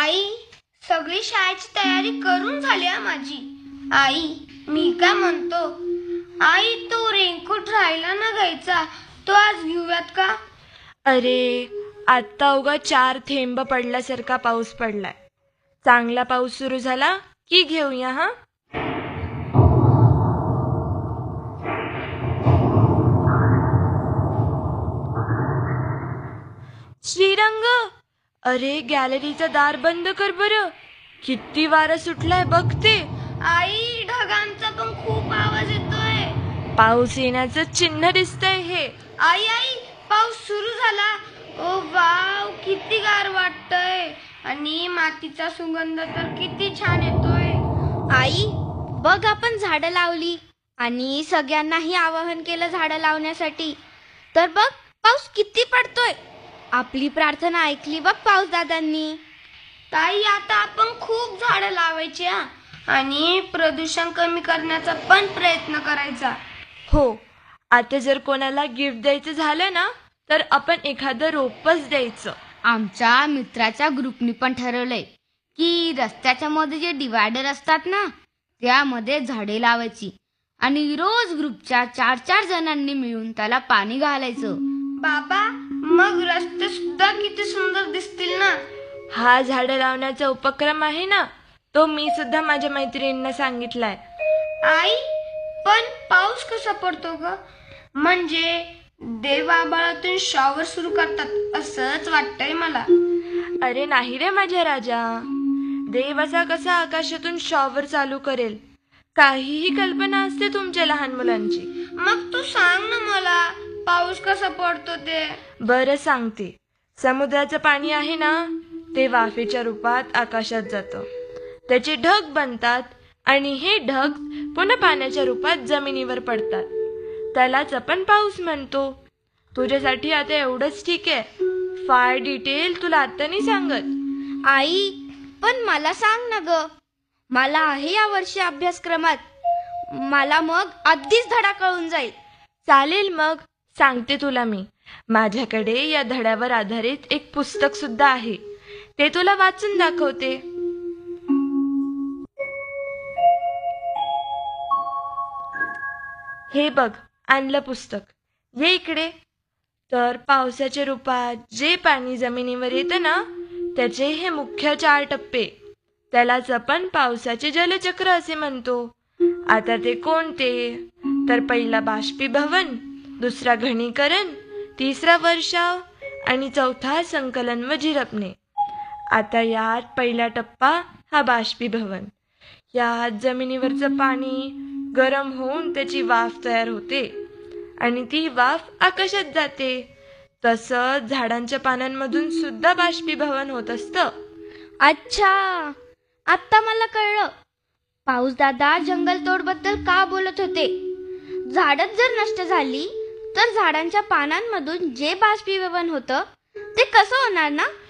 आई, सगळी शाळेची तयारी करून झाली आहे माझी. आई, मी काय म्हणतो, आई तो रेनकोट राहिला ना घ्यायचा, तो आज घेऊयात का? अरे, आत्ता उगा 4 थेंब पडल्यासारखा पाऊस पडलाय. चांगला पाऊस सुरू झाला की घेऊया. हा, श्रीरंग, अरे गॅलरीचं दार बंद कर बरं. किती वारा सुटलाय बघते. आई, ढगांचा पण खूप आवाज येतोय. पाऊस येण्याचं चिन्ह दिसतंय हे. आई आई, पाऊस सुरू झाला. ओ वाव, किती गार वाटतंय आणि मातीचा सुगंध तर किती छान येतोय. आई, बघ आपण झाडं लावली आणि सगळ्यांनाही आवाहन केलं झाडं लावण्यासाठी. तर बघ पाऊस किती पडतोय. आपली प्रार्थना ऐकली बघ पाऊस दादांनी. ताई, आता आपण खूप झाडं लावायची हा, आणि प्रदूषण कमी करण्याचा पण प्रयत्न करायचा. हो, आता जर कोणाला गिफ्ट द्यायचं झालं ना, तर आपण एखादं रोपच द्यायचं. आमच्या मित्राच्या ग्रुपनी पण ठरवलंय की रस्त्याच्या मध्ये जे डिवायडर असतात ना, त्यामध्ये झाडे लावायची आणि रोज ग्रुपच्या 4-4 जणांनी मिळून त्याला पाणी घालायचं. बाबा, मग रस्ते सुद्धा किती सुंदर दिसतील ना. हा झाडं लावण्याचा उपक्रम आहे ना, तो मी सुद्धा माझ्या मैत्रिणींना सांगितलाय. आई, पण पाऊस कसा पडतो ग? म्हणजे देव आभाळातून शॉवर सुरू करतात असंच वाटतंय मला. अरे नाही रे माझ्या राजा, देव असा कसा आकाशातून शॉवर चालू करेल? काहीही कल्पना असते तुमच्या लहान मुलांची. मग तू सांग ना मला, पाऊस कसा पडतो ते. बरं सांगते. समुद्राचं पाणी आहे ना, ते वाफेच्या रूपात आकाशात जातं. त्याचे ढग बनतात आणि हे ढग पुन्हा पाण्याच्या रूपात जमिनीवर पडतात. त्यालाच आपण पाऊस म्हणतो. तुझ्यासाठी आता एवढंच ठीक आहे. फार डिटेल तुला आता नाही सांगत. आई, पण मला सांग ना ग, मला आहे या वर्षी अभ्यासक्रमात. मला मग आधीच धडा कळून जाईल. चालेल, मग सांगते तुला मी. माझ्याकडे या धड्यावर आधारित एक पुस्तक सुद्धा आहे, ते तुला वाचून दाखवते. हे बघ, आणलं पुस्तक. ये इकडे. तर पावसाच्या रूपात जे पाणी जमिनीवर येतं ना, त्याचे हे मुख्य 4 टप्पे. त्यालाच आपण पावसाचे जलचक्र असे म्हणतो. आता ते कोणते? तर पहिला बाष्पीभवन, दुसरा घनीकरण, तिसरा वर्षाव आणि चौथा संकलन व झिरपणे. आता यात पहिला टप्पा हा बाष्पीभवन. यात जमिनीवरचं पाणी गरम होऊन त्याची वाफ तयार होते आणि ती वाफ आकाशात जाते. तसंच झाडांच्या पानांमधून सुद्धा बाष्पीभवन होत असतं. अच्छा, आता मला कळलं पाऊस दादा जंगलतोड बद्दल का बोलत होते. झाडच जर नष्ट झाली तर झाडांच्या पानांमधून जे बाष्पीभवन होतं ते कसं होणार ना.